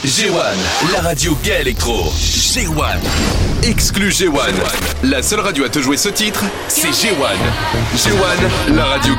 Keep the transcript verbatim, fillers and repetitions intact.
G un, la radio gay électro. G un. Exclu G un. La seule radio à te jouer ce titre, c'est G un. G un, la radio